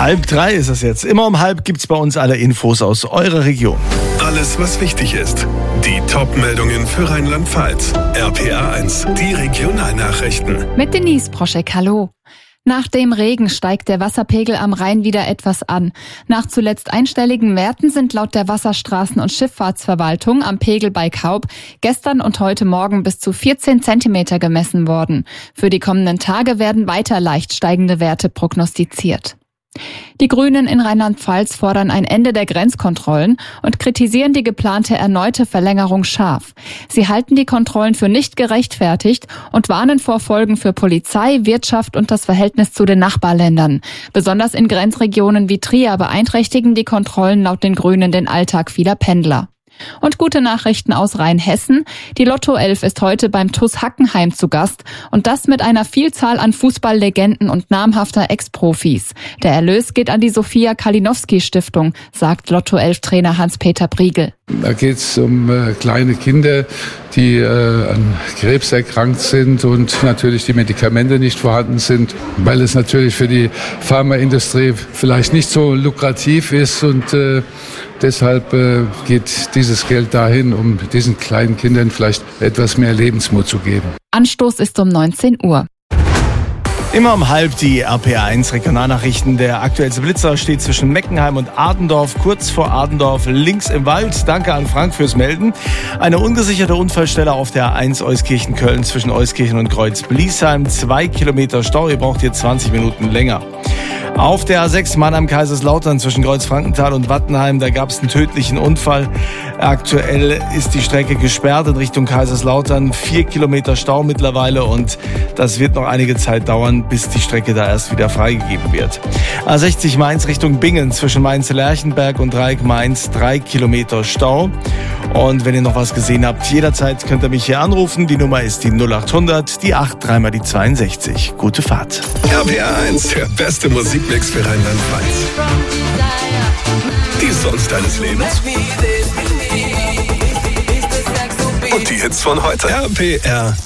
2:30 ist es jetzt. Immer um 2:30 gibt's bei uns alle Infos aus eurer Region. Alles, was wichtig ist. Die Top-Meldungen für Rheinland-Pfalz. RPA 1, die Regionalnachrichten. Mit Denise Proschek, hallo. Nach dem Regen steigt der Wasserpegel am Rhein wieder etwas an. Nach zuletzt einstelligen Werten sind laut der Wasserstraßen- und Schifffahrtsverwaltung am Pegel bei Kaub gestern und heute Morgen bis zu 14 Zentimeter gemessen worden. Für die kommenden Tage werden weiter leicht steigende Werte prognostiziert. Die Grünen in Rheinland-Pfalz fordern ein Ende der Grenzkontrollen und kritisieren die geplante erneute Verlängerung scharf. Sie halten die Kontrollen für nicht gerechtfertigt und warnen vor Folgen für Polizei, Wirtschaft und das Verhältnis zu den Nachbarländern. Besonders in Grenzregionen wie Trier beeinträchtigen die Kontrollen laut den Grünen den Alltag vieler Pendler. Und gute Nachrichten aus Rheinhessen. Die Lotto 11 ist heute beim TuS Hackenheim zu Gast und das mit einer Vielzahl an Fußballlegenden und namhafter Ex-Profis. Der Erlös geht an die Sophia Kalinowski Stiftung, sagt Lotto 11 Trainer Hans-Peter Briegel. Da geht es um kleine Kinder, die an Krebs erkrankt sind und natürlich die Medikamente nicht vorhanden sind, weil es natürlich für die Pharmaindustrie vielleicht nicht so lukrativ ist und deshalb geht dieses Geld dahin, um diesen kleinen Kindern vielleicht etwas mehr Lebensmut zu geben. Anstoß ist um 19 Uhr. Immer um 2:30 die RPA 1 Regionalnachrichten. Der aktuellste Blitzer steht zwischen Meckenheim und Adendorf, kurz vor Adendorf, links im Wald. Danke an Frank fürs Melden. Eine ungesicherte Unfallstelle auf der A1 Euskirchen-Köln zwischen Euskirchen und Kreuz-Bliesheim. 2 Kilometer Stau, ihr braucht hier 20 Minuten länger. Auf der A6 Mannheim-Kaiserslautern zwischen Kreuz-Frankenthal und Wattenheim, da gab es einen tödlichen Unfall. Aktuell ist die Strecke gesperrt in Richtung Kaiserslautern. 4 Kilometer Stau mittlerweile und das wird noch einige Zeit dauern, bis die Strecke da erst wieder freigegeben wird. A60 Mainz Richtung Bingen zwischen Mainz-Lerchenberg und Dreieck-Mainz, 3 Kilometer Stau. Und wenn ihr noch was gesehen habt, jederzeit könnt ihr mich hier anrufen. Die Nummer ist die 0800, die 8, 3 mal die 62. Gute Fahrt. RPA 1, der beste Musikmix für Rheinland-Pfalz. Die Songs deines Lebens. Und die Hits von heute. RPR